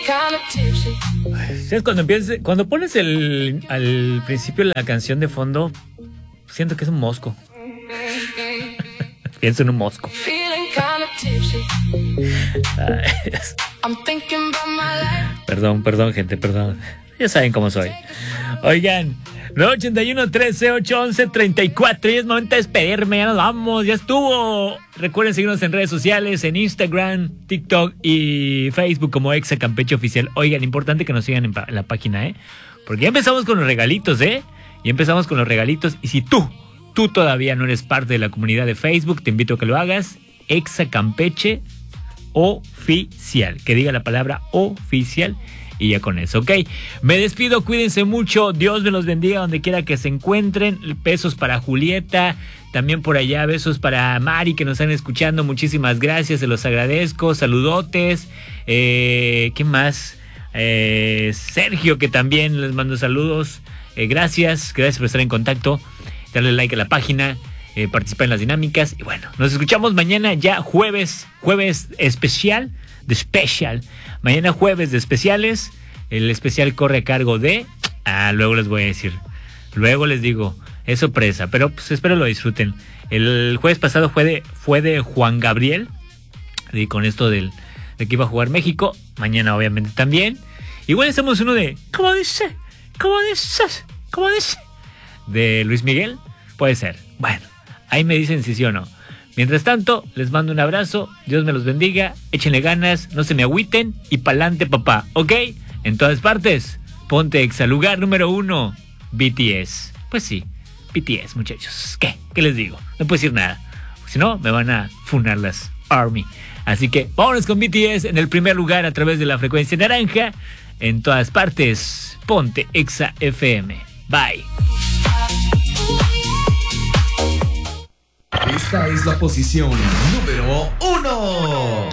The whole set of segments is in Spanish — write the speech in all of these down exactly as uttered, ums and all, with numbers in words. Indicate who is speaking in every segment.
Speaker 1: ¿Sabes? Cuando empiezas, cuando pones el al principio la canción de fondo, siento que es un mosco. Pienso en un mosco. Ay, perdón, perdón, gente, perdón. Ya saben cómo soy. Oigan, nueve ochenta y uno, trece, ocho once, treinta y cuatro. Y es momento de despedirme, ya nos vamos, ya estuvo. Recuerden seguirnos en redes sociales, en Instagram, TikTok y Facebook como Exa Campeche Oficial. Oigan, importante que nos sigan en, pa- en la página, ¿eh? Porque ya empezamos con los regalitos, ¿eh? Ya empezamos con los regalitos. Y si tú, tú todavía no eres parte de la comunidad de Facebook, te invito a que lo hagas. Exa Campeche Oficial. Que diga la palabra oficial. Y ya con eso, ok. Me despido, cuídense mucho. Dios me los bendiga donde quiera que se encuentren. Besos para Julieta. También por allá, besos para Mari que nos están escuchando. Muchísimas gracias, se los agradezco. Saludotes. Eh, ¿Qué más? Eh, Sergio, que también les mando saludos. Eh, gracias, gracias por estar en contacto. Darle like a la página. Eh, participar en las dinámicas. Y bueno, nos escuchamos mañana ya jueves. Jueves especial. De special. Mañana jueves de especiales. El especial corre a cargo de... Ah, luego les voy a decir. Luego les digo. Es sorpresa. Pero pues espero lo disfruten. El jueves pasado fue de, fue de Juan Gabriel. Y con esto del, de que iba a jugar México. Mañana obviamente también. Igual hacemos uno de... ¿Cómo dice? ¿Cómo dices? ¿Cómo dice? De Luis Miguel. Puede ser. Bueno. Ahí me dicen si sí o no. Mientras tanto, les mando un abrazo, Dios me los bendiga, échenle ganas, no se me agüiten y pa'lante papá, ¿ok? En todas partes, ponte Exa, lugar número uno, B T S. Pues sí, B T S, muchachos. ¿Qué? ¿Qué les digo? No puedo decir nada, si no, me van a funar las Army. Así que vámonos con B T S en el primer lugar a través de la frecuencia naranja. En todas partes, ponte Exa F M. Bye.
Speaker 2: Esta es la posición número uno.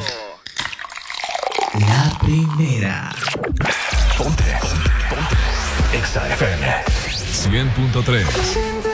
Speaker 2: La primera.
Speaker 3: Ponte, ponte, Exa F M cien punto tres.